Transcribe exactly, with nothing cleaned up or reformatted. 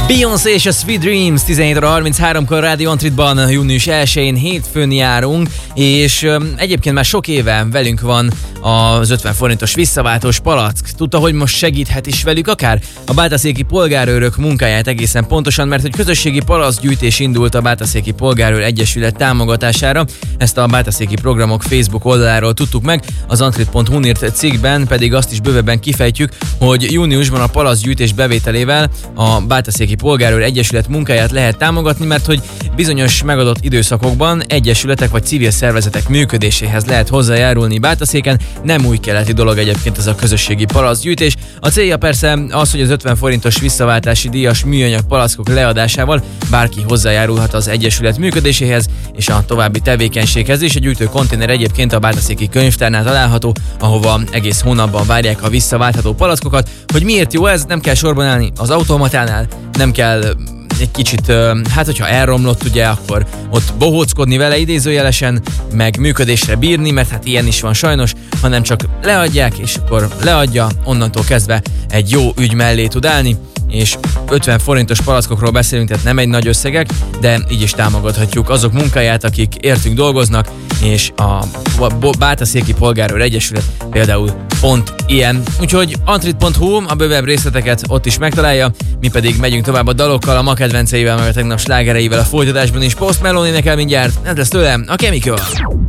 Beyoncé és a Sweet Dreams tizenhét óra harminchárom-kor Rádió Antritban június elsején hétfőn járunk, és um, egyébként már sok éve velünk van az ötven forintos visszaváltós palack. Tudta, hogy most segíthet is velük akár? A bátaszéki polgárőrök munkáját egészen pontosan, mert hogy közösségi palackgyűjtés indult a Bátaszéki Polgárőr Egyesület támogatására. Ezt a Bátaszéki Programok Facebook oldaláról tudtuk meg, az antrit pont hu írt cikkben pedig azt is bővebben kifejtjük, hogy júniusban a palackgyűjtés bevételével a Bátaszéki Polgárőr Egyesület munkáját lehet támogatni, mert hogy bizonyos megadott időszakokban egyesületek vagy civil szervezetek működéséhez lehet hozzájárulni Bátaszéken. Nem új keleti dolog egyébként ez a közösségi palackgyűjtés. A célja persze az, hogy az ötven forintos visszaváltási díjas műanyag palackok leadásával bárki hozzájárulhat az egyesület működéséhez és a további tevékenységhez is. A gyűjtő konténer egyébként a Bátaszéki Könyvtárnál található, ahova egész hónapban várják a visszaváltható palackokat. Hogy miért jó ez? Nem kell sorban állni az automatánál, nem kell egy kicsit, hát hogyha elromlott, ugye, akkor ott bohóckodni vele idézőjelesen, meg működésre bírni, mert hát ilyen is van sajnos, hanem csak leadják, és akkor leadja, onnantól kezdve egy jó ügy mellé tud állni, és ötven forintos palackokról beszélünk, tehát nem egy nagy összegek, de így is támogathatjuk azok munkáját, akik értünk dolgoznak, és a Bátaszéki Polgárőr Egyesület például pont ilyen. Úgyhogy antrit pont hu a bővebb részleteket ott is megtalálja, mi pedig megyünk tovább a dalokkal, a ma kedvenceivel, meg a tegnap slágereivel a folytatásban is. Post Malone énekel mindjárt, ez lesz tőlem a Chemical.